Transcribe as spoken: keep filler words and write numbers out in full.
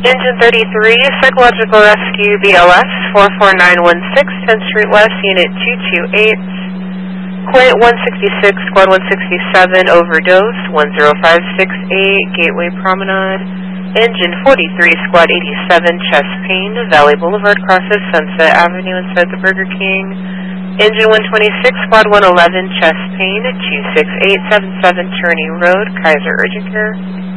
Engine thirty-three, Psychological Rescue B L S four four nine one six, tenth Street West, Unit two two eight. Quint one sixty-six, Squad one sixty-seven, overdose, one zero five six eight, Gateway Promenade. Engine forty-three, Squad eighty-seven, chest pain, Valley Boulevard crosses Sunset Avenue inside the Burger King. Engine one twenty-six, Squad one eleven, chest pain, two six eight seven seven, Turney Road, Kaiser Urgent Care.